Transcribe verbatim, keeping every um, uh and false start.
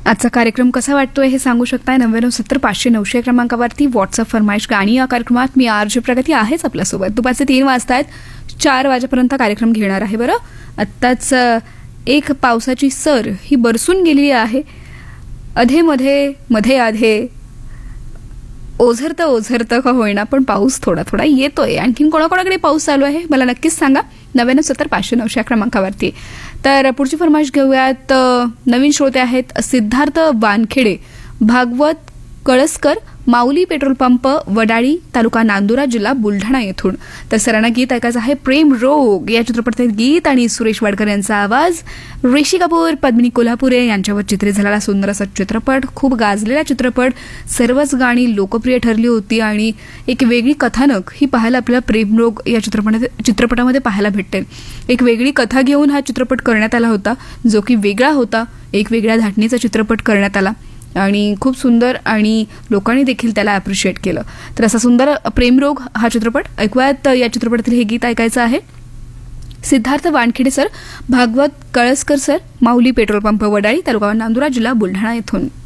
आजचा कार्यक्रम कसा वाटतोय हे सांगू शकताय नव्याण्णव सत्तर पाचशे नऊशे क्रमांकावरती. व्हॉट्सअप फरमाईश गाणी या कार्यक्रमात मी आर जे प्रगती आहेच आपल्यासोबत. दुपारचे तीन वाजतायत, चार वाजेपर्यंत कार्यक्रम घेणार आहे. बरं, आत्ताच एक पावसाची सर ही बरसून गेलेली आहे. अधेमध्ये मध्ये आधे ओझरतं ओझरतं का होईना पण पाऊस थोडा थोडा येतोय. आणखीन कोणाकोणाकडे पाऊस चालू आहे मला नक्कीच सांगा नव्याण्णव सत्तर पाचशे नऊशे क्रमांकावरती. तर पुढची फरमाईश घेऊयात. नवीन श्रोते आहेत सिद्धार्थ वानखेडे, भागवत कळसकर, माऊली पेट्रोल पंप, वडाळी, तालुका नांदुरा, जिल्हा बुलढाणा येथून. तर सरांना गीत ऐकायचं आहे प्रेम रोग या चित्रपटातील गीत आणि सुरेश वाडकर यांचा आवाज. ऋषी कपूर, पद्मिनी कोल्हापुरे यांच्यावर चित्रित झालेला सुंदर असा चित्रपट, खूप गाजलेला चित्रपट. सर्वच गाणी लोकप्रिय ठरली होती आणि एक वेगळी कथानक ही पाहायला आपल्याला प्रेम रोग या चित्रपटात चित्रपटामध्ये पाहायला भेटते. एक वेगळी कथा घेऊन हा चित्रपट करण्यात आला होता, जो की वेगळा होता. एक वेगळ्या धाटणीचा चित्रपट करण्यात आला आणि खूप सुंदर आणि लोकांनी देखील त्याला अप्रिशिएट केलं. तर असा सुंदर प्रेमरोग हा चित्रपट ऐकूयात. या चित्रपटातील हे गीत ऐकायचं आहे सिद्धार्थ वानखेडे सर, भागवत कळसकर सर, माऊली पेट्रोल पंप, वडाळी, तालुका नांदुरा, जिल्हा बुलढाणा येथून.